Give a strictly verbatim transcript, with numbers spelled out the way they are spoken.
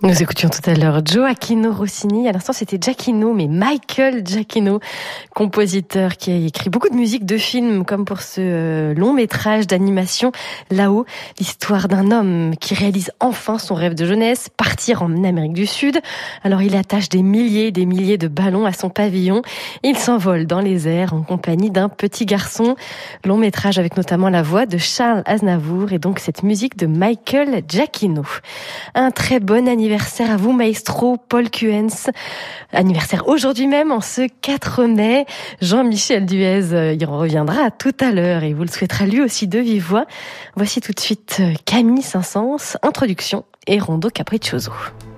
Nous écoutions tout à l'heure Gioachino Rossini. À l'instant, c'était Giacchino, mais Michael Giacchino, compositeur qui a écrit beaucoup de musique de films, comme pour ce long métrage d'animation Là-haut, l'histoire d'un homme qui réalise enfin son rêve de jeunesse, partir en Amérique du Sud. Alors il attache des milliers et des milliers de ballons à son pavillon. Il s'envole dans les airs en compagnie d'un petit garçon. Long métrage avec notamment la voix de Charles Aznavour et donc cette musique de Michael Giacchino. Un très bon anniversaire Anniversaire à vous, maestro Paul Cuens. Anniversaire aujourd'hui même, en ce quatre mai. Jean-Michel Duez y reviendra tout à l'heure et vous le souhaitera lui aussi de vive voix. Voici tout de suite Camille Saint-Saëns, introduction et Rondo Capriccioso.